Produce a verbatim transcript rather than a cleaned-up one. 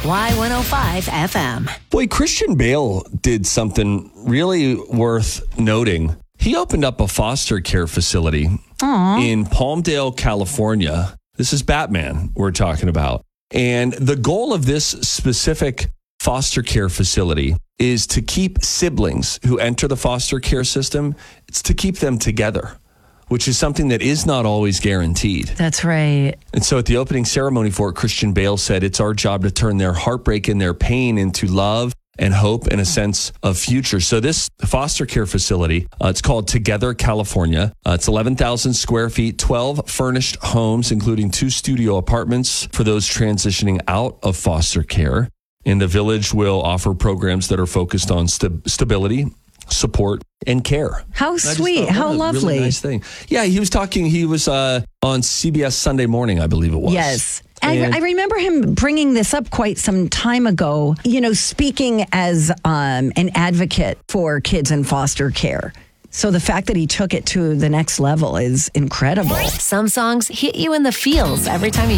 Y one oh five F M. Boy, Christian Bale did something really worth noting. He opened up a foster care facility Aww. in Palmdale, California. This is Batman we're talking about. And the goal of this specific foster care facility is to keep siblings who enter the foster care system, it's to keep them together, which is something that is not always guaranteed. That's right. And so at the opening ceremony for it, Christian Bale said, it's our job to turn their heartbreak and their pain into love and hope and a sense of future. So this foster care facility, uh, it's called Together California. Uh, it's eleven thousand square feet, twelve furnished homes, including two studio apartments for those transitioning out of foster care. And the village will offer programs that are focused on st- stability, support, and care. How sweet. Thought, How lovely. Really nice thing. Yeah, he was talking, he was uh, on C B S Sunday Morning, I believe it was. Yes. I, And- I remember him bringing this up quite some time ago, you know, speaking as um, an advocate for kids in foster care. So the fact that he took it to the next level is incredible. Some songs hit you in the feels every time you